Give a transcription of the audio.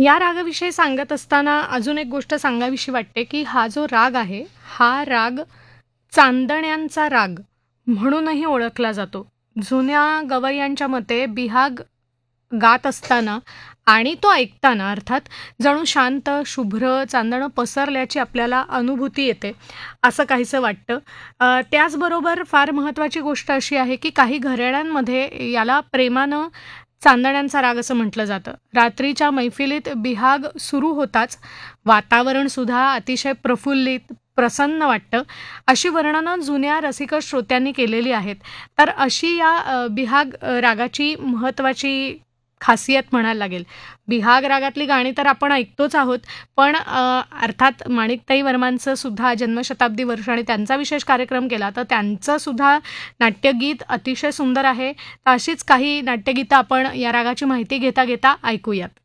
या रागाविषयी सांगत असताना अजून एक गोष्ट सांगावीशी वाटते, की हा जो राग आहे, हा राग चांदण्यांचा राग म्हणूनही ओळखला जातो. जुन्या गवय्यांच्या मते बिहाग गात असताना आणि तो ऐकताना अर्थात जणू शांत, शुभ्र चांदणं पसरल्याची आपल्याला अनुभूती येते, असं काहीसं वाटतं. त्याचबरोबर फार महत्त्वाची गोष्ट अशी आहे, की काही घराण्यांमध्ये याला प्रेमानं चांदण्यांचा राग असं म्हटलं जातं. रात्रीच्या मैफिलीत बिहाग सुरू होताच वातावरणसुद्धा अतिशय प्रफुल्लित, प्रसन्न वाटतं. अशी वर्णनं जुन्या रसिक श्रोत्यांनी केलेली आहेत. तर अशी या बिहाग रागाची महत्त्वाची खासियत म्हणायला लागेल. बिहाग रागातली गाणी तर आपण ऐकतोच आहोत, पण अर्थात माणिकताई वर्मांचं सुद्धा जन्मशताब्दी वर्ष आणि त्यांचा विशेष कार्यक्रम केला, तर त्यांचं सुद्धा नाट्यगीत अतिशय सुंदर आहे. तर अशीच काही नाट्यगीतं आपण या रागाची माहिती घेता घेता ऐकूयात.